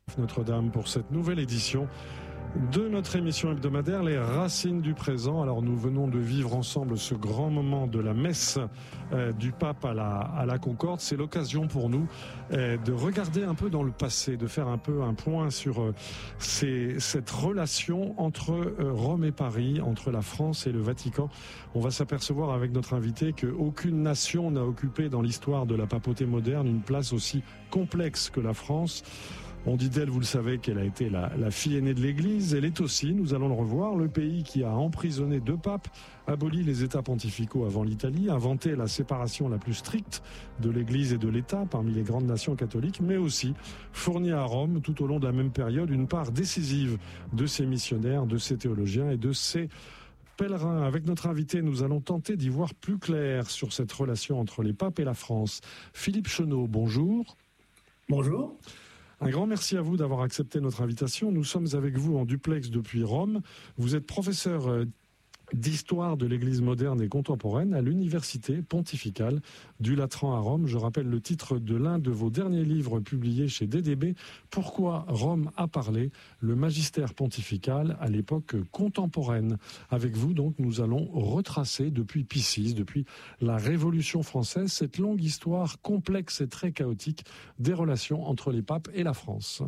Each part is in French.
Notre-Dame pour cette nouvelle édition de notre émission hebdomadaire Les Racines du présent. Alors nous venons de vivre ensemble ce grand moment de la messe du pape à la Concorde. C'est l'occasion pour nous de regarder un peu dans le passé, de faire un peu un point sur cette relation entre Rome et Paris, entre la France et le Vatican. On va s'apercevoir avec notre invité qu'aucune nation n'a occupé dans l'histoire de la papauté moderne une place aussi complexe que la France. On dit d'elle, vous le savez, qu'elle a été la fille aînée de l'Église. Elle est aussi, nous allons le revoir, le pays qui a emprisonné 2 papes, aboli les États pontificaux avant l'Italie, inventé la séparation la plus stricte de l'Église et de l'État parmi les grandes nations catholiques, mais aussi fourni à Rome, tout au long de la même période, une part décisive de ses missionnaires, de ses théologiens et de ses pèlerins. Avec notre invité, nous allons tenter d'y voir plus clair sur cette relation entre les papes et la France. Philippe Chenot, bonjour. Bonjour. Un grand merci à vous d'avoir accepté notre invitation. Nous sommes avec vous en duplex depuis Rome. Vous êtes professeur d'histoire de l'Église moderne et contemporaine à l'Université pontificale du Latran à Rome. Je rappelle le titre de l'un de vos derniers livres publiés chez DDB, Pourquoi Rome a parlé, le magistère pontifical à l'époque contemporaine. Avec vous, donc, nous allons retracer depuis Pie VI, depuis la Révolution française, cette longue histoire complexe et très chaotique des relations entre les papes et la France.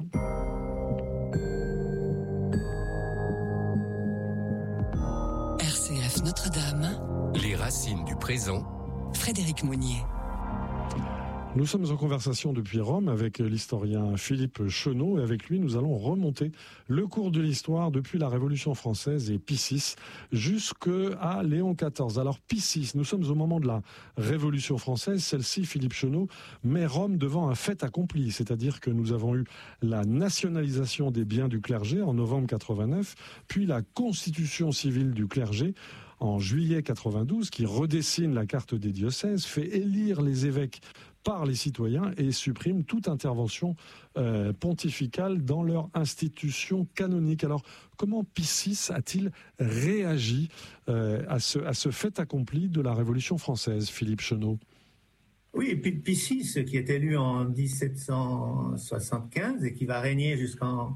Notre-Dame. Les racines du présent. Frédéric Mounier. Nous sommes en conversation depuis Rome avec l'historien Philippe Chenot et avec lui nous allons remonter le cours de l'histoire depuis la Révolution française et Pie VI jusqu'à Léon XIV. Alors Pie VI, nous sommes au moment de la Révolution française, celle-ci, Philippe Chenot, met Rome devant un fait accompli, c'est-à-dire que nous avons eu la nationalisation des biens du clergé en novembre 89, puis la constitution civile du clergé en juillet 92, qui redessine la carte des diocèses, fait élire les évêques par les citoyens et supprime toute intervention pontificale dans leur institution canonique. Alors, comment Pie VI a-t-il réagi à ce fait accompli de la Révolution française, Philippe Chenot ? Oui, Pie VI, qui est élu en 1775 et qui va régner jusqu'en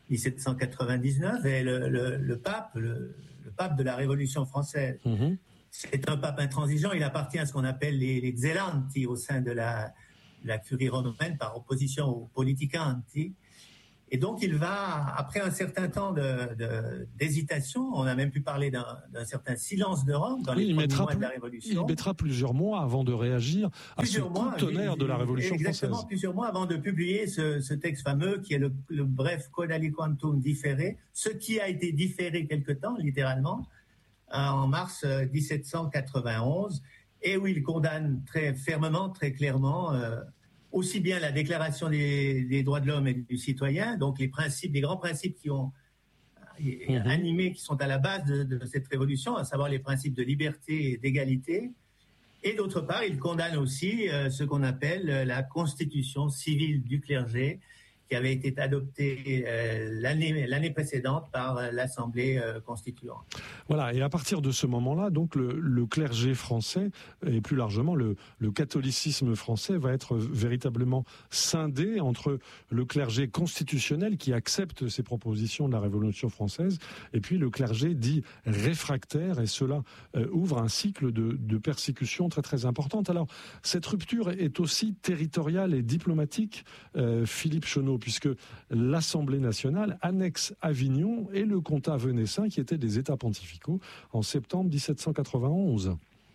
1799, est le pape de la Révolution française. Mmh. C'est un pape intransigeant, il appartient à ce qu'on appelle les zelanti au sein de la curie romaine par opposition aux politicanti. Et donc il va, après un certain temps d'hésitation, on a même pu parler d'un certain silence de Rome dans les premiers mois de la Révolution. Il mettra plusieurs mois avant de réagir à ce coup de tonnerre de la Révolution française. Exactement, plusieurs mois avant de publier ce texte fameux qui est le bref Code aliquantum differe, ce qui a été différé quelque temps, littéralement, en mars 1791, et où il condamne très fermement, très clairement, aussi bien la déclaration des droits de l'homme et du citoyen, donc les grands principes qui ont animé, qui sont à la base de cette révolution, à savoir les principes de liberté et d'égalité. Et d'autre part, il condamne aussi ce qu'on appelle la constitution civile du clergé, qui avait été adoptée l'année précédente par l'Assemblée constituante. Voilà, et à partir de ce moment-là, donc le clergé français, et plus largement le catholicisme français, va être véritablement scindé entre le clergé constitutionnel qui accepte ces propositions de la Révolution française, et puis le clergé dit réfractaire, et cela ouvre un cycle de persécution très très importante. Alors, cette rupture est aussi territoriale et diplomatique, Philippe Chenot, puisque l'Assemblée nationale annexe Avignon et le comtat venessin, qui étaient des États pontificaux, en septembre 1791.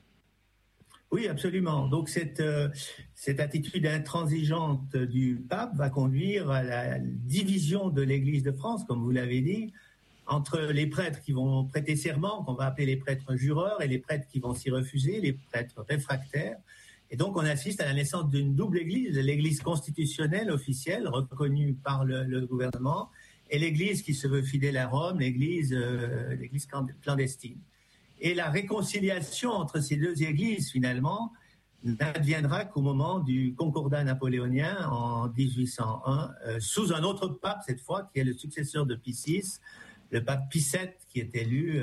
Oui, absolument. Donc cette attitude intransigeante du pape va conduire à la division de l'Église de France, comme vous l'avez dit, entre les prêtres qui vont prêter serment, qu'on va appeler les prêtres jureurs, et les prêtres qui vont s'y refuser, les prêtres réfractaires. Et donc, on assiste à la naissance d'une double église, l'église constitutionnelle officielle, reconnue par le gouvernement, et l'église qui se veut fidèle à Rome, l'église clandestine. Et la réconciliation entre ces deux églises, finalement, n'adviendra qu'au moment du Concordat napoléonien en 1801, sous un autre pape, cette fois, qui est le successeur de Pie VI, le pape Pie VII, qui est élu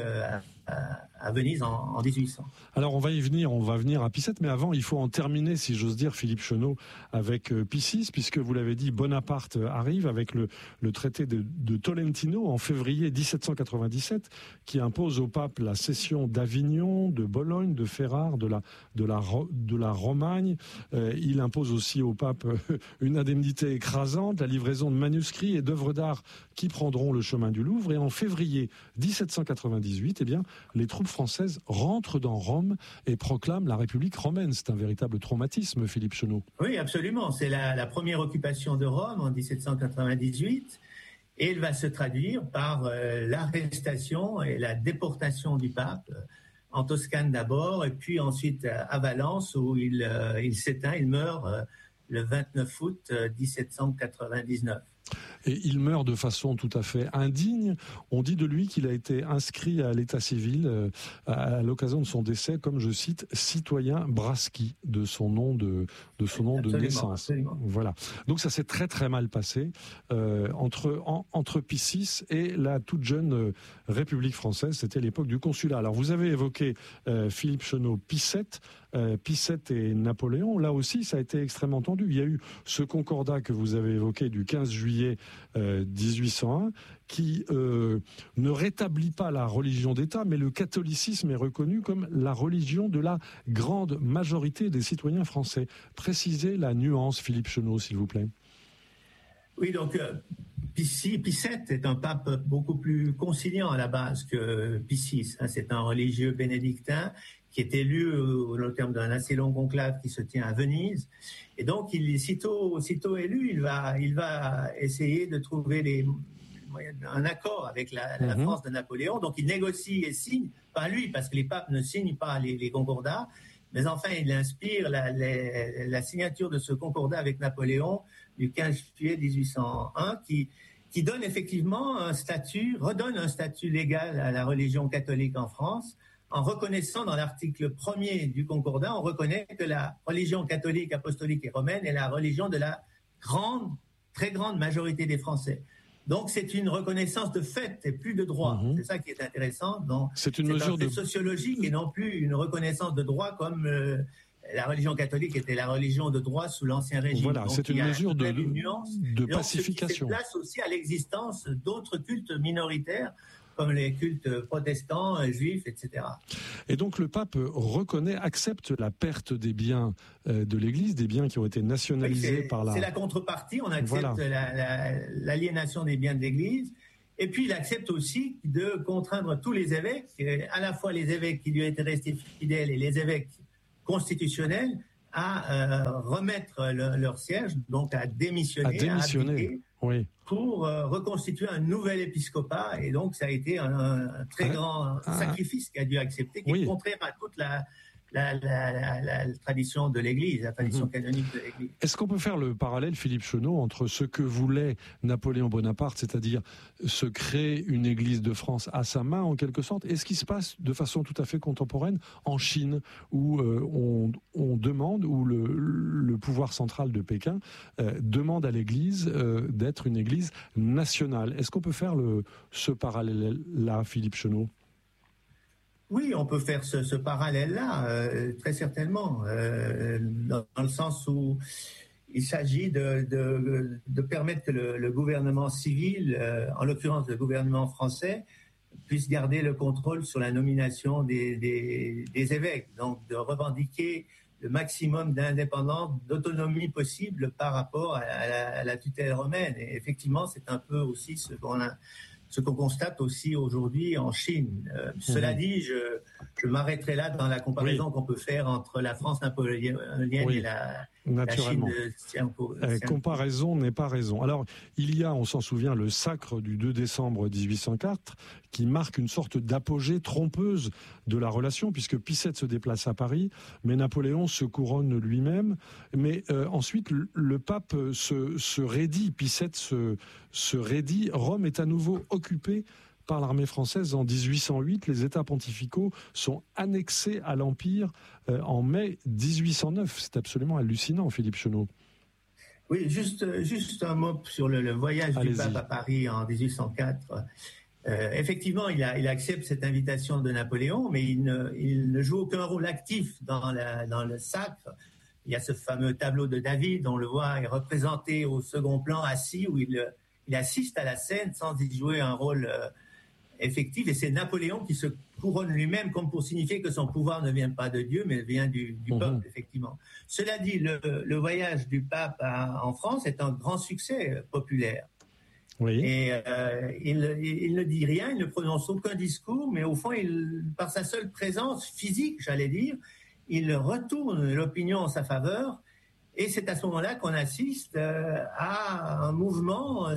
à Venise en 1800. Alors on va venir à Pie VII, mais avant il faut en terminer, si j'ose dire, Philippe Chenot, avec Pie VI, puisque vous l'avez dit, Bonaparte arrive avec le traité de Tolentino en février 1797, qui impose au pape la cession d'Avignon, de Bologne, de Ferrare, de la Romagne. Il impose aussi au pape une indemnité écrasante, la livraison de manuscrits et d'œuvres d'art qui prendront le chemin du Louvre. Et en février 1798, les troupes françaises rentrent dans Rome et proclament la République romaine. C'est un véritable traumatisme, Philippe Chenot. Oui, absolument. C'est la première occupation de Rome en 1798 et elle va se traduire par l'arrestation et la déportation du pape en Toscane d'abord et puis ensuite à Valence où il s'éteint, il meurt le 29 août 1799. Et il meurt de façon tout à fait indigne. On dit de lui qu'il a été inscrit à l'état civil à l'occasion de son décès, comme je cite, citoyen Braschi, de son nom de naissance. Absolument. Voilà. Donc ça s'est très très mal passé entre Pie VI et la toute jeune République française. C'était l'époque du consulat. Alors vous avez évoqué Philippe Chenot, Pie VII et Napoléon. Là aussi, ça a été extrêmement tendu. Il y a eu ce concordat que vous avez évoqué du 15 juillet 1801 qui ne rétablit pas la religion d'État, mais le catholicisme est reconnu comme la religion de la grande majorité des citoyens français. Précisez la nuance, Philippe Chenot, s'il vous plaît. Oui, donc Pie VII est un pape beaucoup plus conciliant à la base que Pie VI. C'est un religieux bénédictin qui est élu au terme d'un assez long conclave qui se tient à Venise. Et donc, sitôt élu, il va essayer de trouver un accord avec la France de Napoléon. Donc, il négocie et signe, pas lui, parce que les papes ne signent pas les concordats, mais enfin, il inspire la signature de ce concordat avec Napoléon du 15 juillet 1801 qui donne effectivement redonne un statut légal à la religion catholique en France, en reconnaissant dans l'article 1er du Concordat, on reconnaît que la religion catholique, apostolique et romaine est la religion de la très grande majorité des Français. Donc c'est une reconnaissance de fait et plus de droit. C'est ça qui est intéressant. C'est une mesure sociologique et non plus une reconnaissance de droit comme la religion catholique était la religion de droit sous l'Ancien Régime. Voilà, donc, c'est une mesure de Ce pacification. qui fait place aussi à l'existence d'autres cultes minoritaires comme les cultes protestants, juifs, etc. Et donc le pape accepte la perte des biens de l'Église, des biens qui ont été nationalisés par la... C'est la contrepartie, on accepte l'aliénation des biens de l'Église, et puis il accepte aussi de contraindre tous les évêques, à la fois les évêques qui lui étaient restés fidèles et les évêques constitutionnels, à remettre leur siège, donc à démissionner, à abdiquer, oui, pour reconstituer un nouvel épiscopat. Et donc, ça a été un très grand sacrifice qu'a dû accepter, qui est contraire à toute la tradition de l'Église, la tradition canonique de l'Église. Est-ce qu'on peut faire le parallèle, Philippe Chenot, entre ce que voulait Napoléon Bonaparte, c'est-à-dire se créer une Église de France à sa main, en quelque sorte, et ce qui se passe de façon tout à fait contemporaine en Chine, où on demande, où le pouvoir central de Pékin demande à l'Église d'être une Église nationale. Est-ce qu'on peut faire ce parallèle-là, Philippe Chenot ? Oui, on peut faire ce parallèle-là, très certainement, dans le sens où il s'agit de permettre que le gouvernement civil, en l'occurrence le gouvernement français, puisse garder le contrôle sur la nomination des évêques, donc de revendiquer le maximum d'indépendance, d'autonomie possible par rapport à la tutelle romaine. Et effectivement, c'est un peu aussi ce qu'on constate aussi aujourd'hui en Chine. Cela dit, je m'arrêterai là dans la comparaison qu'on peut faire entre la France napoléonienne et la Chine de Chiang-Kai. Comparaison n'est pas raison. Alors, il y a, on s'en souvient, le sacre du 2 décembre 1804 qui marque une sorte d'apogée trompeuse de la relation, puisque Pie VII se déplace à Paris, mais Napoléon se couronne lui-même. Mais ensuite, le pape se raidit, Pie VII se raidit. Rome est à nouveau occupée par l'armée française en 1808. Les États pontificaux sont annexés à l'Empire en mai 1809. C'est absolument hallucinant, Philippe Chenot. Oui, juste un mot sur le voyage du pape à Paris en 1804. Effectivement, il accepte cette invitation de Napoléon, mais il ne joue aucun rôle actif dans le sacre. Il y a ce fameux tableau de David, on le voit, est représenté au second plan, assis, où il assiste à la scène sans y jouer un rôle effectif. Et c'est Napoléon qui se couronne lui-même, comme pour signifier que son pouvoir ne vient pas de Dieu, mais vient du peuple, effectivement. Cela dit, le voyage du pape en France est un grand succès populaire. Oui. Et il ne dit rien, il ne prononce aucun discours, mais au fond, par sa seule présence physique, j'allais dire, il retourne l'opinion en sa faveur. Et c'est à ce moment-là qu'on assiste à un mouvement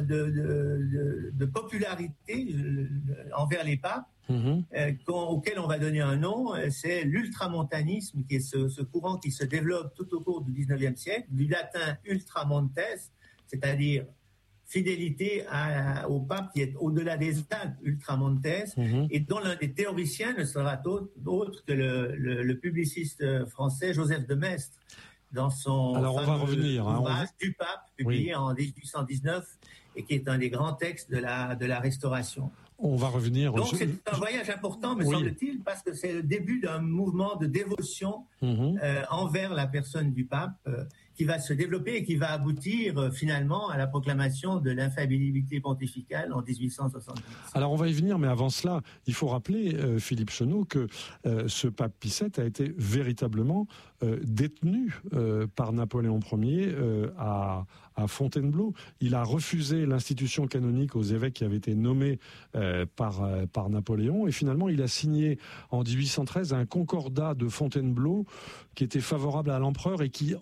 de popularité envers les papes, auquel on va donner un nom. C'est l'ultramontanisme, qui est ce courant qui se développe tout au cours du XIXe siècle, du latin ultramontes, c'est-à-dire fidélité au pape qui est au-delà des Alpes, ultramontes, et dont l'un des théoriciens ne sera autre que le publiciste français Joseph de Maistre, dans son ouvrage du pape, publié en 1819, et qui est un des grands textes de la Restauration. On va revenir. Donc c'est un voyage important, me semble-t-il, parce que c'est le début d'un mouvement de dévotion envers la personne du pape, qui va se développer et qui va aboutir finalement à la proclamation de l'infaillibilité pontificale en 1870. Alors on va y venir, mais avant cela, il faut rappeler, Philippe Chenot, que ce pape Pie VII a été véritablement détenu par Napoléon Ier à Fontainebleau. Il a refusé l'institution canonique aux évêques qui avaient été nommés par Napoléon, et finalement il a signé en 1813 un concordat de Fontainebleau qui était favorable à l'empereur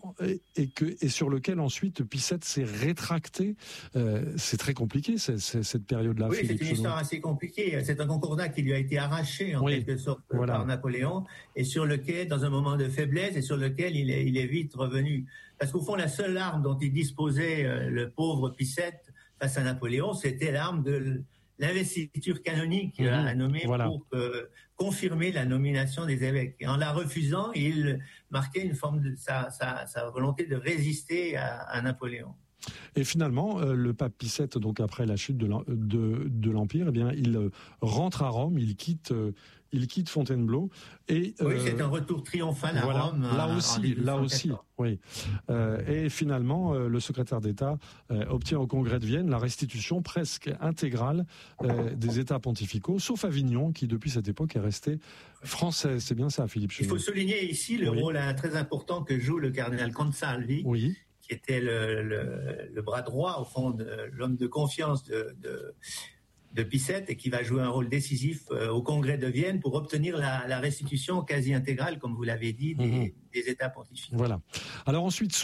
et sur lequel ensuite Pie VII s'est rétracté. C'est très compliqué cette période-là. Oui, c'est une histoire assez compliquée. C'est un concordat qui lui a été arraché en quelque sorte par Napoléon, et sur lequel, dans un moment de faiblesse, et sur lequel il est vite revenu. Parce qu'au fond, la seule arme dont il disposait, le pauvre Pie VII, face à Napoléon, c'était l'arme de l'investiture canonique à nommer pour confirmer la nomination des évêques. Et en la refusant, il marquait une forme de sa volonté de résister à Napoléon. Et finalement, le pape Pie VII, donc après la chute de l'Empire, eh bien, il rentre à Rome, il quitte Fontainebleau. Et, oui, c'est un retour triomphal à Rome. Là aussi, oui. Et finalement, le secrétaire d'État obtient au Congrès de Vienne la restitution presque intégrale des États pontificaux, sauf Avignon, qui depuis cette époque est resté français. C'est bien ça, Philippe Chenot. Il faut souligner ici le rôle très important que joue le cardinal Consalvi, qui était le bras droit, au fond, de l'homme de confiance de Pie VII, et qui va jouer un rôle décisif au Congrès de Vienne pour obtenir la restitution quasi intégrale, comme vous l'avez dit, des États pontificaux. Voilà. Alors ensuite,